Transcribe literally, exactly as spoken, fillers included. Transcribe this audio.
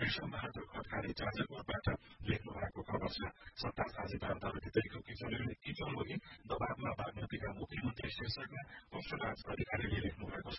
कृष्ण बहादुर खड्काले जाजरकोटबाट लेख्नु भएको खबर छ। सत्ता साझेदार भित्रैको किचौली दबावमा बागमतीका मुख्यमन्त्री शीर्षकमा पशुराज अधिकारीले लेख्नु भएको छ।